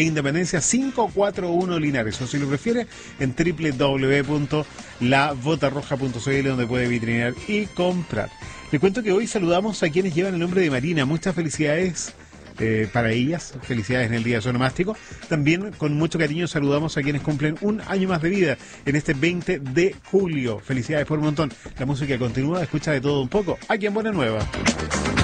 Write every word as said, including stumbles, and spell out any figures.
Independencia quinientos cuarenta y uno Linares, o si lo prefiere, en doble u doble u doble u punto la bota roja punto c l, donde puede vitrinear y comprar. Le cuento que hoy saludamos a quienes llevan el nombre de Marina. Muchas felicidades eh, para ellas, felicidades en el Día Sonomástico. También con mucho cariño saludamos a quienes cumplen un año más de vida en este veinte de julio. Felicidades por un montón. La música continúa, escucha de todo un poco aquí en Buena Nueva.